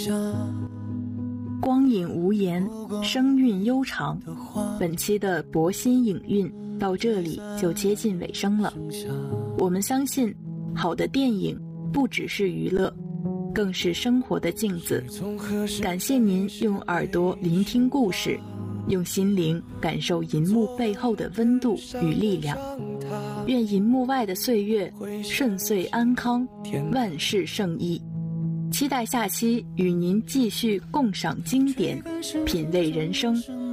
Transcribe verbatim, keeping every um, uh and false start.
光影无言，声韵悠长。本期的博心影韵到这里就接近尾声了。我们相信，好的电影不只是娱乐，更是生活的镜子。感谢您用耳朵聆听故事，用心灵感受银幕背后的温度与力量。愿银幕外的岁月顺遂安康，万事胜意。期待下期与您继续共赏经典，品味人生。